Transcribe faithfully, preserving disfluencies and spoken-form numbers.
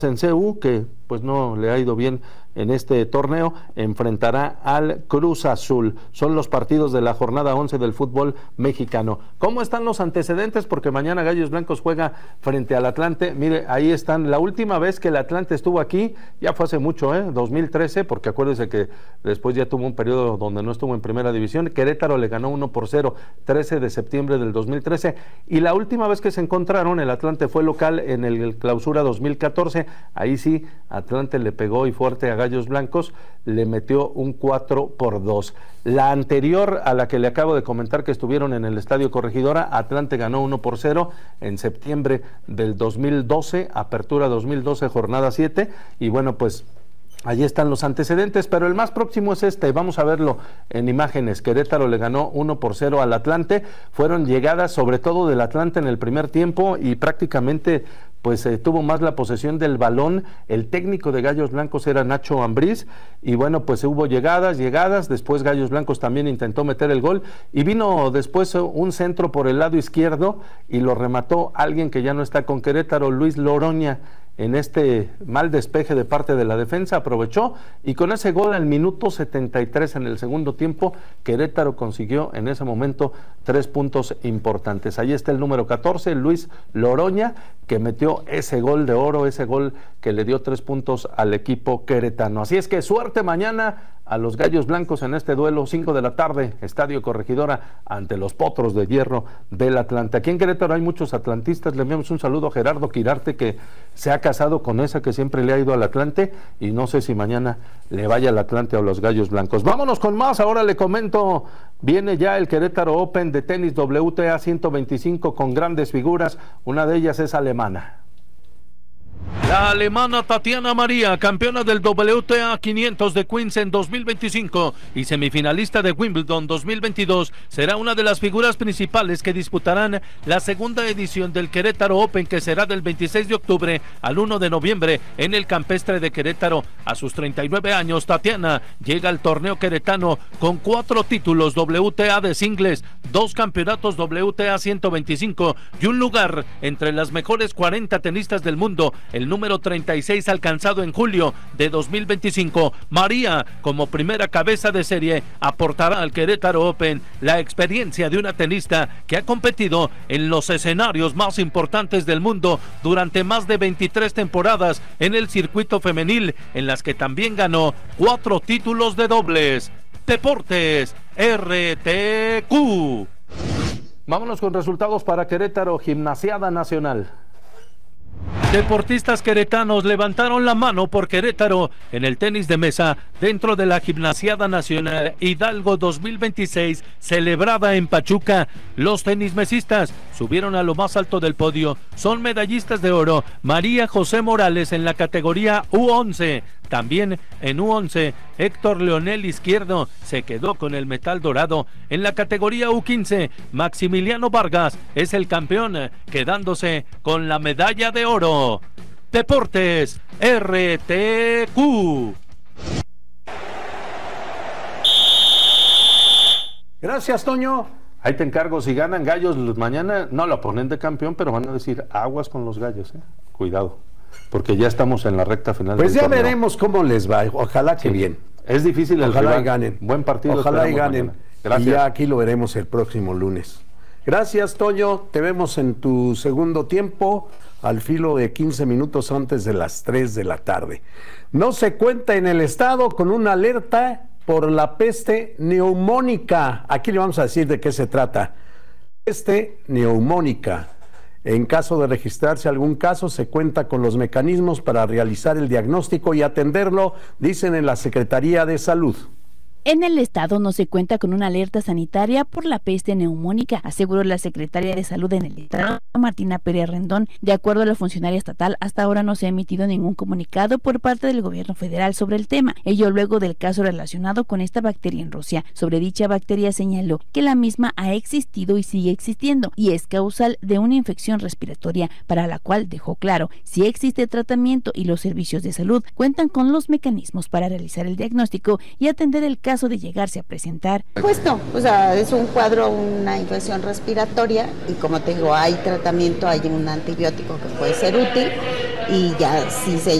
en C U, que pues no le ha ido bien en este torneo, enfrentará al Cruz Azul. Son los partidos de la jornada once del fútbol mexicano. ¿Cómo están los antecedentes? Porque mañana Gallos Blancos juega frente al Atlante. Mire, ahí están. La última vez que el Atlante estuvo aquí, ya fue hace mucho, ¿eh? dos mil trece, porque acuérdense que después ya tuvo un periodo donde no estuvo en primera división. Querétaro le ganó uno por cero, trece de septiembre del dos mil trece. Y la última vez que se encontraron, el Atlante fue local en el Clausura dos mil catorce. Ahí sí, Atlante le pegó y fuerte a Gallos Blancos, le metió un cuatro por dos. La anterior a la que le acabo de comentar, que estuvieron en el Estadio Corregidora, Atlante ganó uno por cero en septiembre del dos mil doce, apertura dos mil doce, jornada siete, y bueno, pues allí están los antecedentes, pero el más próximo es este, vamos a verlo en imágenes. Querétaro le ganó uno por cero al Atlante, fueron llegadas sobre todo del Atlante en el primer tiempo y prácticamente pues eh, tuvo más la posesión del balón. El técnico de Gallos Blancos era Nacho Ambriz, y bueno, pues hubo llegadas, llegadas, después Gallos Blancos también intentó meter el gol, y vino después un centro por el lado izquierdo, y lo remató alguien que ya no está con Querétaro, Luis Loroña. En este mal despeje de parte de la defensa aprovechó, y con ese gol al minuto setenta y tres en el segundo tiempo, Querétaro consiguió en ese momento tres puntos importantes. Ahí está el número catorce, Luis Loroña, que metió ese gol de oro, ese gol que le dio tres puntos al equipo queretano. Así es que suerte mañana a los Gallos Blancos en este duelo, cinco de la tarde, Estadio Corregidora, ante los Potros de Hierro del Atlante. Aquí en Querétaro hay muchos atlantistas. Le enviamos un saludo a Gerardo Quirarte, que se ha casado con esa que siempre le ha ido al Atlante, y no sé si mañana le vaya al Atlante o a los Gallos Blancos. Vámonos con más. Ahora le comento, viene ya el Querétaro Open de tenis W T A ciento veinticinco con grandes figuras. Una de ellas es alemana. La alemana Tatiana María, campeona del W T A quinientos de Queens en dos mil veinticinco y semifinalista de Wimbledon dos mil veintidós, será una de las figuras principales que disputarán la segunda edición del Querétaro Open, que será del veintiséis de octubre al uno de noviembre en el campestre de Querétaro. A sus treinta y nueve años, Tatiana llega al torneo queretano con cuatro títulos W T A de singles, dos campeonatos W T A ciento veinticinco y un lugar entre las mejores cuarenta tenistas del mundo, el número treinta y seis alcanzado en julio de dos mil veinticinco. María, como primera cabeza de serie, aportará al Querétaro Open la experiencia de una tenista que ha competido en los escenarios más importantes del mundo durante más de veintitrés temporadas en el circuito femenil, en las que también ganó cuatro títulos de dobles. Deportes R T Q. Vámonos con resultados para Querétaro. Gimnasiada Nacional. Deportistas queretanos levantaron la mano por Querétaro en el tenis de mesa dentro de la Gimnasiada Nacional Hidalgo dos mil veintiséis celebrada en Pachuca. Los tenismesistas subieron a lo más alto del podio. Son medallistas de oro María José Morales en la categoría U once. También en U once, Héctor Leonel Izquierdo se quedó con el metal dorado. En la categoría U quince, Maximiliano Vargas es el campeón, quedándose con la medalla de oro. Deportes R T Q. Gracias, Toño. Ahí te encargo, si ganan Gallos mañana, no lo ponen de campeón, pero van a decir aguas con los Gallos, ¿eh? Cuidado, porque ya estamos en la recta final. Pues ya torneo. Veremos cómo les va, ojalá que sí. bien. Es difícil el Ojalá rival. y ganen. Buen partido. Ojalá y ganen. Mañana. Gracias. Y ya aquí lo veremos el próximo lunes. Gracias, Toño. Te vemos en tu segundo tiempo, al filo de quince minutos antes de las tres de la tarde. No se cuenta en el estado con una alerta por la peste neumónica. Aquí le vamos a decir de qué se trata. Peste neumónica. En caso de registrarse algún caso, se cuenta con los mecanismos para realizar el diagnóstico y atenderlo, dicen en la Secretaría de Salud. En el estado no se cuenta con una alerta sanitaria por la peste neumónica, aseguró la secretaria de Salud en el estado, Martina Pérez Rendón. De acuerdo a la funcionaria estatal, hasta ahora no se ha emitido ningún comunicado por parte del gobierno federal sobre el tema, ello luego del caso relacionado con esta bacteria en Rusia. Sobre dicha bacteria señaló que la misma ha existido y sigue existiendo y es causal de una infección respiratoria, para la cual dejó claro, si existe tratamiento y los servicios de salud cuentan con los mecanismos para realizar el diagnóstico y atender el caso caso de llegarse a presentar. Puesto, o sea, es un cuadro, una infección respiratoria y como te digo, hay tratamiento, hay un antibiótico que puede ser útil y ya si se